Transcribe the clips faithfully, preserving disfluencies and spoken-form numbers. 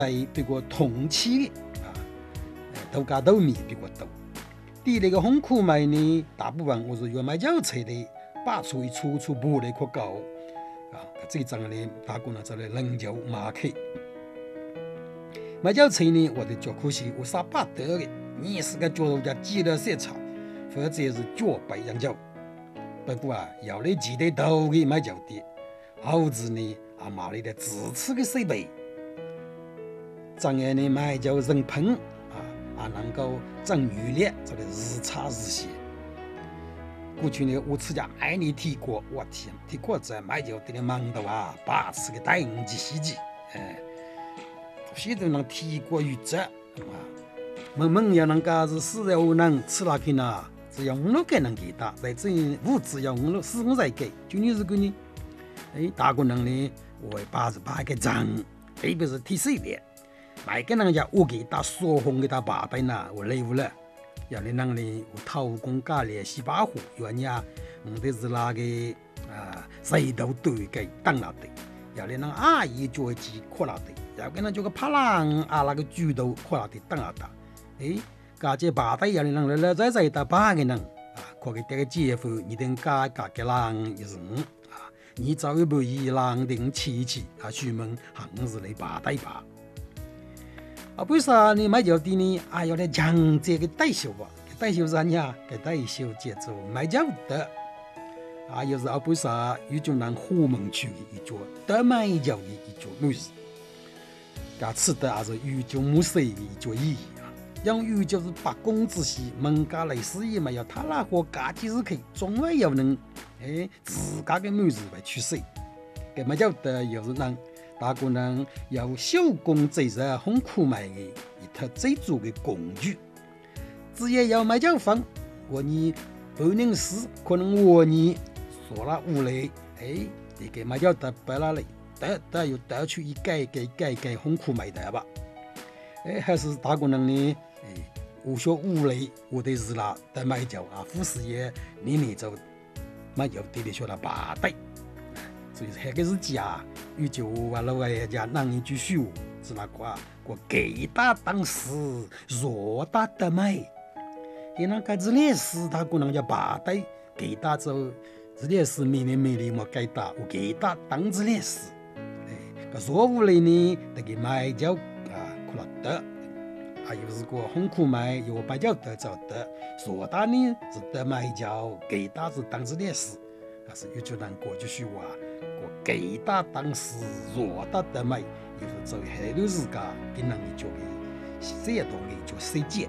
比较同气的啊，豆家豆米比较多。地那个红苦米呢，大部分我是用买药材的，把出一处处不来可高啊。这张呢，大姑娘在那冷酒马克。买药材呢，我的脚可惜我啥把得的，你是个脚人家记了色草，或者是脚白羊脚。不过啊，要来记得多的买药的，后子呢啊买来的自吃的设备。张眼呢买药人盆啊，啊能够整鱼裂，这个日差日些。过去呢，我自家爱你提过，我天，提过在买药店里忙的哇，把持个带五级细节，哎，现在能提过鱼子啊，问问要能家是四十五人吃那个呢，只要五六个能给他，来自于物质要五六四五才给，就你这个呢，哎，大个人呢，我把是把个账，特别是提水的。每个人家我给他说红给他八百呢，我累不了。要你人呢，我偷工加料洗把火，原呀，我的是那个啊，谁都对给当了的。要你人阿姨做鸡扩了的，要跟人做个帕郎啊，那个猪头扩了的当了的。哎，家这八百要你人来来再再打八个人啊，可给这个姐夫，你等家家个人一人啊，你早一不一人定七七啊，出门行是来八代八。啊，为啥你买药店呢？啊，要来强这个代销吧？代销是啥呀？给代销叫做买药的。啊，又是啊，为啥有种人虎门区的一角，得买药的一角女士，噶吃的还是有种木色的一角意义啊。养鱼就是八公之西，门家类似也没有，他那个家几日去，总会有人哎自家的女士来取水。给买药的又是人。大个人有手工制作很苦卖的一套制作的工具，只要要买药房，我你半年时可能我你说了五类，哎，你给买药的白了嘞，得得又得出一改改改改很苦卖的吧，哎，还是大个人呢，哎，我说五类，我的是啦，得买药啊，护士也你们就买药对的说了八代。所以那个是假，有就话老外家那一句虚话，是那个我给他当时弱他得买，因那个日历史他可能要八代给他做日历史明明明明莫给他，我给他当日历史，哎，个弱无类呢，得给买就啊，可能得，啊，有时个很苦买，有把叫得找得，弱他呢是得买就给他是当日历史，但是有就难过就虚话。给他当时弱他得买，就是做很多自家跟人做的这东西做设计。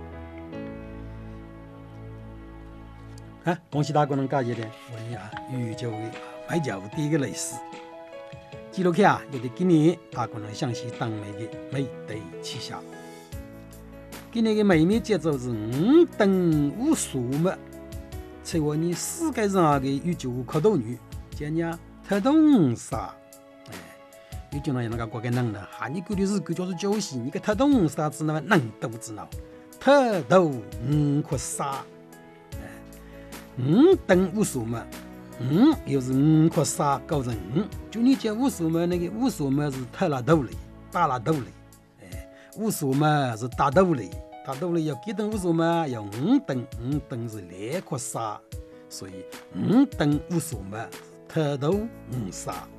啊，恭喜大家能感觉的，我呀宇宙买脚第一个类似。记录起啊，有的今年大家能想起当美的美对气象。今年的美美节奏是五等五数目，在我们世界上的宇宙可多女，今年。特动啥？哎，有种人那个国家人呢，哈，你管的是管就是就是，你个特动啥子那么能都知道，特动五可啥？哎，五等五数嘛，五又是五可啥构成五？就你讲五数嘛，那个五数嘛是特拉豆里，大拉豆里，哎，五数嘛是大豆里，大豆里要几等五数嘛？要五等，五等是两可啥？所以五等五数嘛。特豆五啥？